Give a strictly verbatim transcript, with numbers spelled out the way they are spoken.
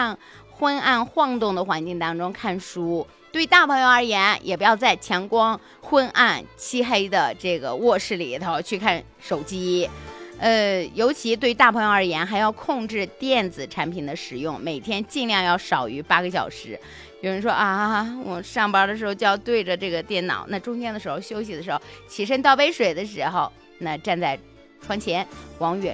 上昏暗晃动的环境当中看书。对大朋友而言，也不要在强光昏暗漆黑的这个卧室里头去看手机。呃，尤其对大朋友而言，还要控制电子产品的使用，每天尽量要少于八个小时。有人说啊，我上班的时候就要对着这个电脑，那中间的时候休息的时候，起身倒杯水的时候，那站在窗前往远